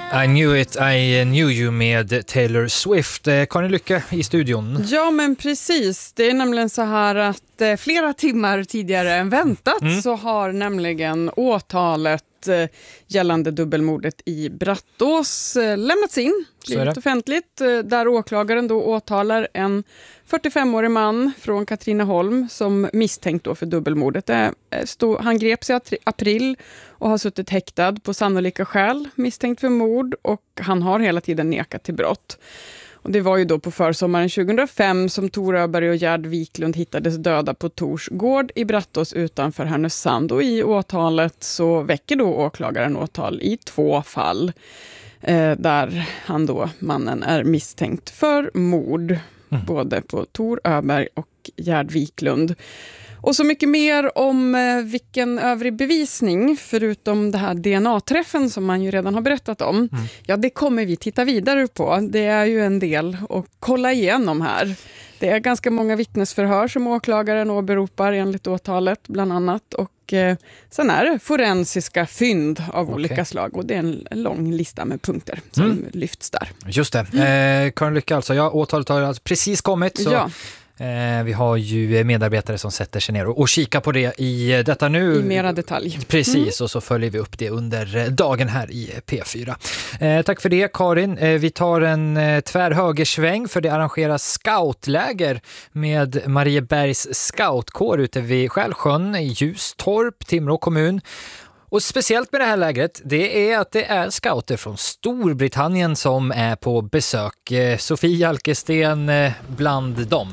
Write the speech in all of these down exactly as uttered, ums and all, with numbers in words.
I knew it, I knew you med Taylor Swift. Karin Lycke i studion. Ja, men precis. Det är nämligen så här att eh, flera timmar tidigare än väntat mm. så har nämligen åtalet eh, gällande dubbelmordet i Brattås eh, lämnats in. Blivit offentligt. Eh, där åklagaren då åtalar en fyrtiofemårig man från Katrineholm som misstänkt då för dubbelmordet. Eh, stod, han greps i atri- april och har suttit häktad på sannolika skäl misstänkt för mord, och han har hela tiden nekat till brott. Och det var ju då på försommaren tjugohundrafem som Tor Öberg och Gerd Wiklund hittades döda på Tors gård i Brattås utanför Härnösand. Och i åtalet så väcker då åklagaren åtal i två fall eh, där han då, mannen, är misstänkt för mord. Mm. Både på Tor Öberg och Gerd Wiklund. Och så mycket mer om eh, vilken övrig bevisning, förutom det här D N A-träffen som man ju redan har berättat om. Mm. Ja, det kommer vi titta vidare på. Det är ju en del att kolla igenom här. Det är ganska många vittnesförhör som åklagaren åberopar enligt åtalet bland annat. Och eh, sen är det forensiska fynd av okay. olika slag. Och det är en, en lång lista med punkter som mm. lyfts där. Just det. Eh, Karin Lycke alltså. Ja, åtalet har alltså precis kommit. Så... Ja. Eh, vi har ju medarbetare som sätter sig ner och, och kikar på det i detta nu. I mera detalj. Precis, mm. och så följer vi upp det under dagen här i P fyra. Eh, tack för det, Karin. Eh, vi tar en eh, tvärhögersväng, för det arrangeras scoutläger med Mariebergs scoutkår ute vid Skällsjön i Ljustorp, Timrå kommun. Och speciellt med det här lägret, det är att det är scouter från Storbritannien som är på besök. Eh, Sofie Alkesten eh, bland dem.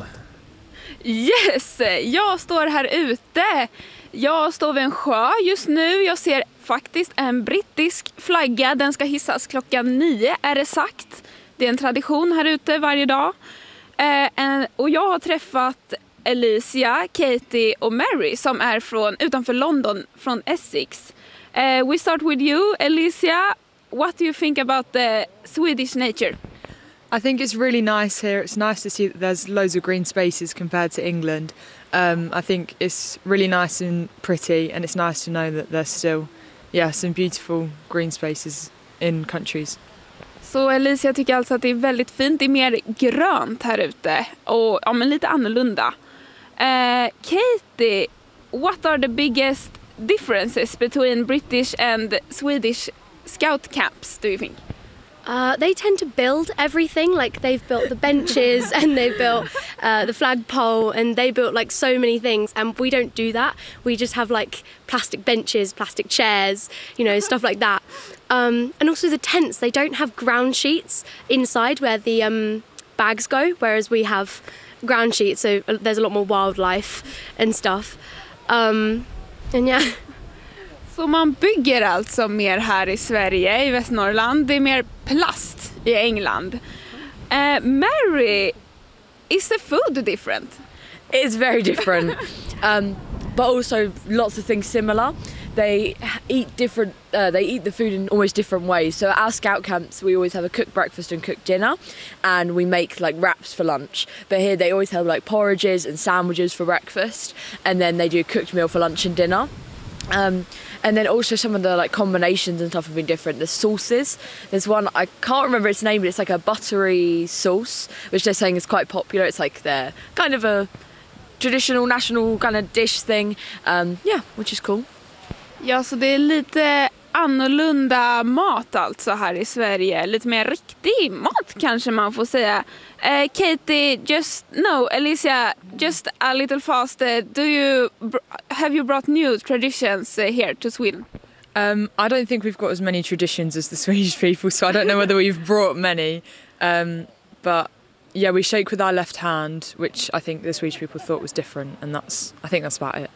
Yes, jag står här ute. Jag står vid en sjö just nu. Jag ser faktiskt en brittisk flagga. Den ska hissas klockan nio, är det sagt. Det är en tradition här ute varje dag. Eh, en, och jag har träffat Alicia, Katie och Mary som är från utanför London, från Essex. Uh, we start with you, Alicia. What do you think about the Swedish nature? I think it's really nice here. It's nice to see that there's loads of green spaces compared to England. Um, I think it's really nice and pretty, and it's nice to know that there's still, yeah, some beautiful green spaces in countries. Så Alicia tycker alltså att det är väldigt fint. Det är mer grönt här ute och ja, men lite annorlunda. Uh, Katie, what are the biggest differences between British and Swedish scout camps, do you think? Uh, they tend to build everything. Like, they've built the benches and they've built uh, the flagpole, and they built like so many things, and we don't do that. We just have like plastic benches, plastic chairs, you know, stuff like that. Um, and also the tents, they don't have ground sheets inside where the um, bags go, whereas we have ground sheets, so there's a lot more wildlife and stuff. Um, and yeah. Så man bygger alltså mer här i Sverige, i Västnorrland. Det är mer plast i England. Uh, Mary, is the food different? It's very different, um, but also lots of things similar. They eat different. Uh, they eat the food in almost different ways. So at our scout camps, we always have a cooked breakfast and cooked dinner, and we make like wraps for lunch. But here they always have like porridges and sandwiches for breakfast, and then they do a cooked meal for lunch and dinner. Um, and then also some of the like combinations and stuff have been different. The sauces, there's one, I can't remember its name, but it's like a buttery sauce, which they're saying is quite popular. It's like their kind of a traditional national kind of dish thing. Um, yeah, which is cool. Ja, så det är lite annorlunda mat alltså här i Sverige. Lite mer riktig mat kanske man får säga. Uh, Katie, just, no, Alicia, just a little fast. Uh, do you, have you brought new traditions uh, here to Sweden? Um, I don't think we've got as many traditions as the Swedish people, so I don't know whether we've brought many. Um, but yeah, we shake with our left hand, which I think the Swedish people thought was different, and that's, I think that's about it.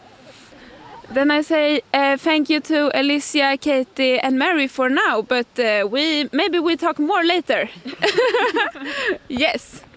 Then I say uh, thank you to Alicia, Katie and Mary for now, but uh, we maybe we talk more later. Yes.